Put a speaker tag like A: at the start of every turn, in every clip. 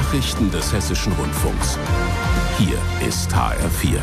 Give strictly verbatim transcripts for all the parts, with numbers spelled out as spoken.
A: Nachrichten des Hessischen Rundfunks. Hier ist H R vier.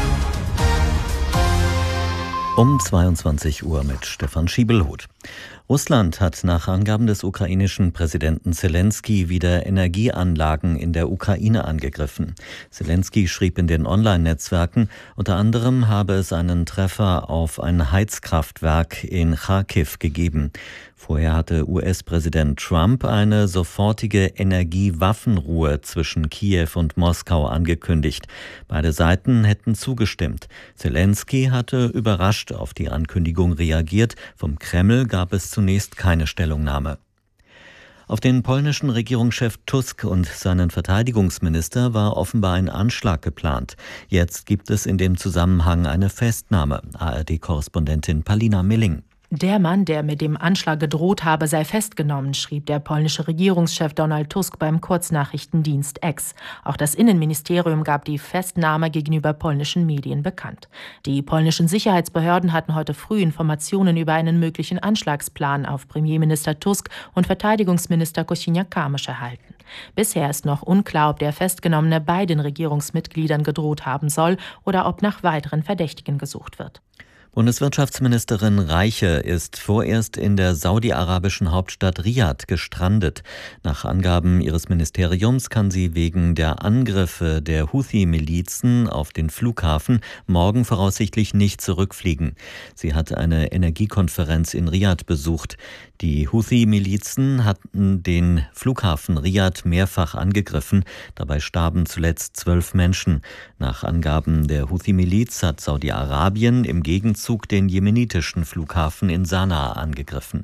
B: Um zweiundzwanzig Uhr mit Stefan Schiebelhuth. Russland hat nach Angaben des ukrainischen Präsidenten Selenskyj wieder Energieanlagen in der Ukraine angegriffen. Selenskyj schrieb in den Online-Netzwerken, unter anderem habe es einen Treffer auf ein Heizkraftwerk in Charkiw gegeben. Vorher hatte U S-Präsident Trump eine sofortige Energiewaffenruhe zwischen Kiew und Moskau angekündigt. Beide Seiten hätten zugestimmt. Selenskyj hatte überrascht auf die Ankündigung reagiert. Vom Kreml gab es zunächst keine Stellungnahme. Auf den polnischen Regierungschef Tusk und seinen Verteidigungsminister war offenbar ein Anschlag geplant. Jetzt gibt es in dem Zusammenhang eine Festnahme. A R D-Korrespondentin Palina Milling.
C: Der Mann, der mit dem Anschlag gedroht habe, sei festgenommen, schrieb der polnische Regierungschef Donald Tusk beim Kurznachrichtendienst X. Auch das Innenministerium gab die Festnahme gegenüber polnischen Medien bekannt. Die polnischen Sicherheitsbehörden hatten heute früh Informationen über einen möglichen Anschlagsplan auf Premierminister Tusk und Verteidigungsminister Kosiniak-Kamysz erhalten. Bisher ist noch unklar, ob der Festgenommene beiden Regierungsmitgliedern gedroht haben soll oder ob nach weiteren Verdächtigen gesucht wird.
B: Bundeswirtschaftsministerin Reiche ist vorerst in der saudi-arabischen Hauptstadt Riad gestrandet. Nach Angaben ihres Ministeriums kann sie wegen der Angriffe der Houthi-Milizen auf den Flughafen morgen voraussichtlich nicht zurückfliegen. Sie hat eine Energiekonferenz in Riad besucht. Die Houthi-Milizen hatten den Flughafen Riad mehrfach angegriffen. Dabei starben zuletzt zwölf Menschen. Nach Angaben der Houthi-Miliz hat Saudi-Arabien im Gegenzug den jemenitischen Flughafen in Sanaa angegriffen.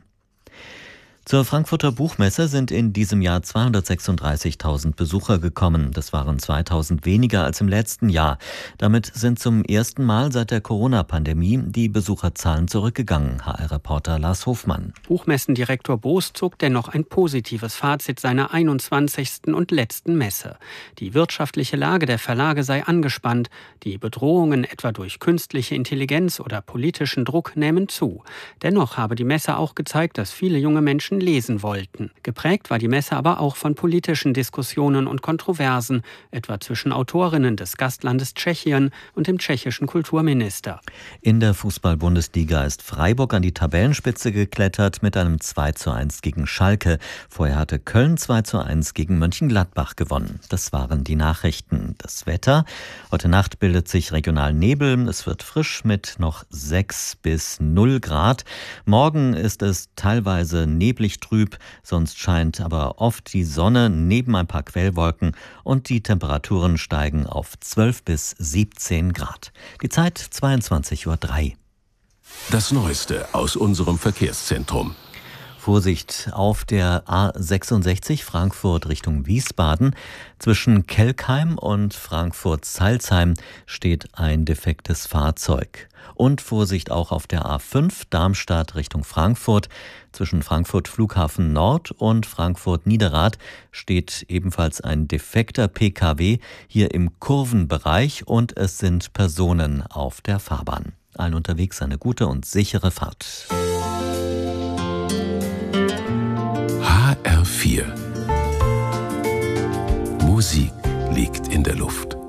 B: Zur Frankfurter Buchmesse sind in diesem Jahr zweihundertsechsunddreißigtausend Besucher gekommen. Das waren zweitausend weniger als im letzten Jahr. Damit sind zum ersten Mal seit der Corona-Pandemie die Besucherzahlen zurückgegangen. H R-Reporter Lars Hofmann.
D: Buchmessendirektor Boos zog dennoch ein positives Fazit seiner einundzwanzigsten und letzten Messe. Die wirtschaftliche Lage der Verlage sei angespannt. Die Bedrohungen etwa durch künstliche Intelligenz oder politischen Druck nähmen zu. Dennoch habe die Messe auch gezeigt, dass viele junge Menschen lesen wollten. Geprägt war die Messe aber auch von politischen Diskussionen und Kontroversen, etwa zwischen Autorinnen des Gastlandes Tschechien und dem tschechischen Kulturminister.
B: In der Fußball-Bundesliga ist Freiburg an die Tabellenspitze geklettert mit einem zwei zu eins gegen Schalke. Vorher hatte Köln zwei zu eins gegen Mönchengladbach gewonnen. Das waren die Nachrichten. Das Wetter. Heute Nacht bildet sich regional Nebel. Es wird frisch mit noch sechs bis null Grad. Morgen ist es teilweise neblig trüb, sonst scheint aber oft die Sonne neben ein paar Quellwolken und die Temperaturen steigen auf zwölf bis siebzehn Grad. Die Zeit zweiundzwanzig Uhr drei.
A: Das Neueste aus unserem Verkehrszentrum.
B: Vorsicht auf der A sechsundsechzig Frankfurt Richtung Wiesbaden. Zwischen Kelkheim und Frankfurt-Salzheim steht ein defektes Fahrzeug. Und Vorsicht auch auf der A fünf Darmstadt Richtung Frankfurt. Zwischen Frankfurt Flughafen Nord und Frankfurt Niederrad steht ebenfalls ein defekter P K W hier im Kurvenbereich und es sind Personen auf der Fahrbahn. Allen unterwegs eine gute und sichere Fahrt.
A: H R vier. Musik liegt in der Luft.